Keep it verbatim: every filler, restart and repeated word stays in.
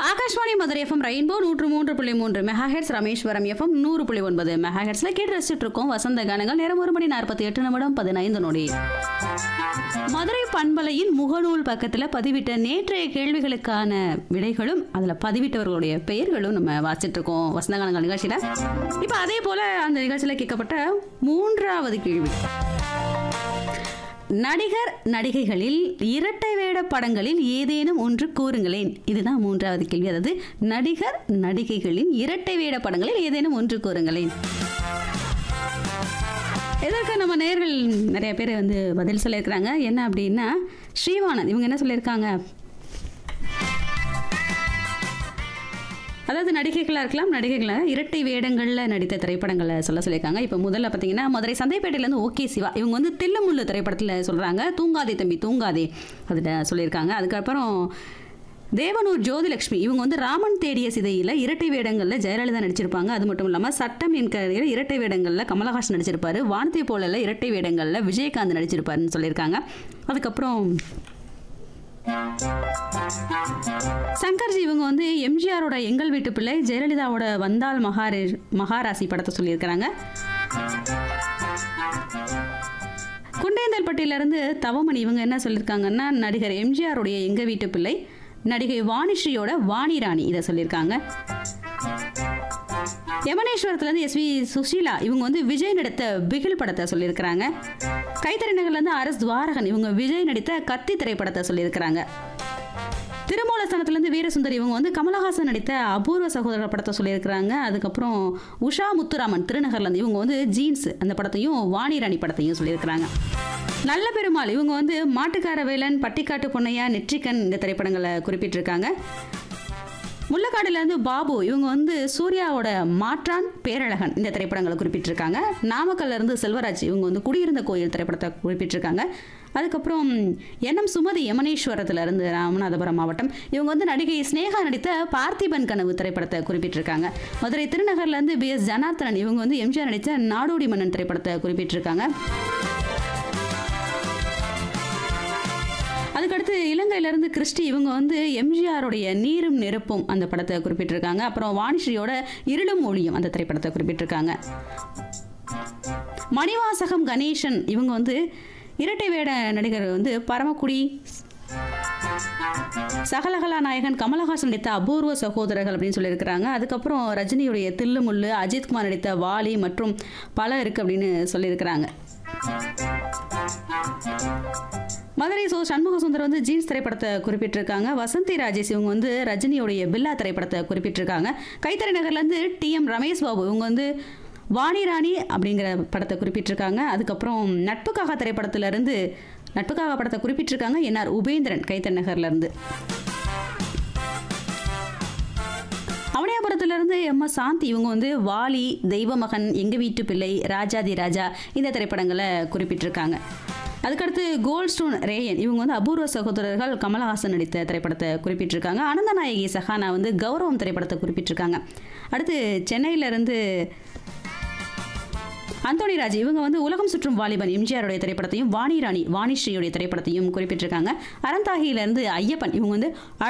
Akashvani Madurai FM rainbow நூற்று மூன்று புள்ளி மூன்று மெகாஹெட்ஸ், ராமேஸ்வரம் எஃப்எம் நூறு புள்ளி ஒன்பது மெகாஹெட்ஸ்ல கேட்டு ரசிச்சுட்டு இருக்கோம் வசந்த கானங்கள். நேரம் ஒரு மணி நாற்பத்தி எட்டு நிமிடம் பதினைந்து நொடி. மதுரை பண்பலையின் முகநூல் பக்கத்துல பதிவிட்ட நேற்றைய கேள்விகளுக்கான விடைகளும் அதுல பதிவிட்டவர்களுடைய பெயர்களும் நம்ம வாசிச்சுட்டு இருக்கோம் வசந்த கானங்கள் நிகழ்ச்சியில. இப்ப அதே போல அந்த நிகழ்ச்சியில கேட்கப்பட்ட மூன்றாவது கேள்வி, நடிகர் நடிகைகளில் இரட்டை வேட படங்களில் ஏதேனும் ஒன்று கூறுங்களேன். இதுதான் மூன்றாவது கேள்வி. அதாவது நடிகர் நடிகைகளின் இரட்டை வேட படங்களில் ஏதேனும் ஒன்று கூறுங்களேன். இதற்கு நம்ம நேயர்கள் நிறைய பேர் வந்து பதில் சொல்லியிருக்கிறாங்க. என்ன அப்படின்னா, ஸ்ரீவானந்த் இவங்க என்ன சொல்லியிருக்காங்க, அதாவது நடிகைகளாக இருக்கலாம், நடிகைகளை இரட்டை வேடங்களில் நடித்த திரைப்படங்களை சொல்ல சொல்லியிருக்காங்க. இப்போ முதல்ல பார்த்தீங்கன்னா மதுரை சந்தைப்பேட்டையிலேருந்து ஓகே சிவா இவங்க வந்து தில்லுமுள்ளு திரைப்படத்தில் சொல்கிறாங்க, தூங்காதே தம்பி தூங்காதே அதில் சொல்லியிருக்காங்க. அதுக்கப்புறம் தேவனூர் ஜோதிலட்சுமி இவங்க வந்து ராமன் தேடிய சிதையில் இரட்டை வேடங்களில் ஜெயலலிதா நடிச்சிருப்பாங்க. அது மட்டும் இல்லாமல் சட்டம் என் கதையில் இரட்டை வேடங்களில் கமலஹாசன் நடிச்சிருப்பாரு, வானத்தை போல இரட்டை வேடங்களில் விஜயகாந்த் நடிச்சிருப்பாருன்னு சொல்லியிருக்காங்க. அதுக்கப்புறம் சங்கர்ஜி இவங்க வந்து எம்ஜிஆரோட எங்கள் வீட்டு பிள்ளை, ஜெயலலிதாவோட வந்தால் மகாரே மகாராசி படத்தை சொல்லியிருக்கிறாங்க. குண்டேந்தல்பட்டியிலிருந்து தவமணி இவங்க என்ன சொல்லியிருக்காங்கன்னா, நடிகர் எம்ஜிஆருடைய எங்க வீட்டு பிள்ளை, நடிகை வாணிஸ்ரீயோட வாணிராணி இதை சொல்லியிருக்காங்க. யமனேஸ்வரத்துலேருந்து எஸ் வி சுஷீலா இவங்க வந்து விஜய் நடித்த பிகில் படத்தை சொல்லியிருக்கிறாங்க. கைத்தறிநகர்லேருந்து ஆர் எஸ் துவாரகன் இவங்க விஜய் நடித்த கத்தி திரைப்படத்தை சொல்லியிருக்கிறாங்க. திருமூலஸ்தானத்துலேருந்து வீரசுந்தரி இவங்க வந்து கமலஹாசன் நடித்த அபூர்வ சகோதரர் படத்தை சொல்லியிருக்கிறாங்க. அதுக்கப்புறம் உஷா முத்துராமன் திருநகர்லேருந்து இவங்க வந்து ஜீன்ஸ் அந்த படத்தையும் வாணிராணி படத்தையும் சொல்லியிருக்கிறாங்க. நல்ல பெருமாள் இவங்க வந்து மாட்டுக்கார வேலன், பட்டிக்காட்டு பொன்னையா, நெற்றிக்கண் இந்த திரைப்படங்களை குறிப்பிட்டிருக்காங்க. முள்ளக்காடுலேருந்து பாபு இவங்க வந்து சூர்யாவோட மாற்றான், பேரழகன் இந்த திரைப்படங்களை குறிப்பிட்டிருக்காங்க. நாமக்கல்ல இருந்து செல்வராஜ் இவங்க வந்து குடியிருந்த கோயில் திரைப்படத்தை குறிப்பிட்டிருக்காங்க. அதுக்கப்புறம் என்எம் சுமதி யமனேஸ்வரத்துல இருந்து ராமநாதபுரம் மாவட்டம் இவங்க வந்து நடிகை ஸ்னேகா நடித்த பார்த்திபன் கனவு திரைப்படத்தை குறிப்பிட்டிருக்காங்க. மதுரை திருநகர்லேருந்து பி எஸ் ஜனார்த்தனன் இவங்க வந்து எம்ஜிஆர் நடித்த நாடோடி மன்னன் திரைப்படத்தை குறிப்பிட்டிருக்காங்க. அதுக்கடுத்து இலங்கையிலேருந்து கிறிஸ்டி இவங்க வந்து எம்ஜிஆருடைய நீரும் நெருப்பும் அந்த படத்தை குறிப்பிட்டிருக்காங்க. அப்புறம் வாணிஸ்ரீயோட இருளும் ஒளியும் அந்த திரைப்படத்தை குறிப்பிட்டிருக்காங்க. மணிவாசகம் கணேசன் இவங்க வந்து இரட்டை வேட நடிகர் வந்து பரமக்குடி சகலகலா நாயகன் கமலஹாசன் நடித்த அபூர்வ சகோதரர்கள் அப்படின்னு சொல்லியிருக்கிறாங்க. அதுக்கப்புறம் ரஜினியுடைய தில்லுமுள்ளு, அஜித்குமார் நடித்த வாலி மற்றும் பல இருக்கு அப்படின்னு சொல்லியிருக்கிறாங்க. மதுரை சோ சண்முக சுந்தர் வந்து ஜீன்ஸ் திரைப்படத்தை குறிப்பிட்டிருக்காங்க. வசந்தி ராஜேஷ் இவங்க வந்து ரஜினியோடைய பில்லா திரைப்படத்தை குறிப்பிட்டிருக்காங்க. கைத்தறி நகர்லேருந்து டி எம் ரமேஷ் பாபு இவங்க வந்து வாணிராணி அப்படிங்கிற படத்தை குறிப்பிட்டிருக்காங்க. அதுக்கப்புறம் நட்புக்காக திரைப்படத்திலிருந்து நட்புக்காக படத்தை குறிப்பிட்டிருக்காங்க என் ஆர் உபேந்திரன் கைத்தறி நகர்லேருந்து. அவனியாபுரத்திலிருந்து எம் எஸ் சாந்தி இவங்க வந்து வாலி, தெய்வமகன், எங்க வீட்டு பிள்ளை, ராஜாதி ராஜா இந்த திரைப்படங்களை குறிப்பிட்டிருக்காங்க. அதுக்கடுத்து கோல்ட் ஸ்டோன் ரேயன் இவங்க வந்து அபூர்வ சகோதரர்கள் கமலஹாசன் நடித்த திரைப்படத்தை குறிப்பிட்டிருக்காங்க. ஆனந்தநாயகி சஹானா வந்து கௌரவம் திரைப்படத்தை குறிப்பிட்டிருக்காங்க. அடுத்து சென்னையிலேருந்து அந்தோணி ராஜ் இவங்க வந்து உலகம் சுற்றும் வாலிபன் எம்ஜிஆருடைய திரைப்படத்தையும் வாணிராணி வாணிஸ்ரீயுடைய திரைப்படத்தையும் குறிப்பிட்டிருக்காங்க. அறந்தாகியிலேருந்து ஐயப்பன் இவங்க வந்து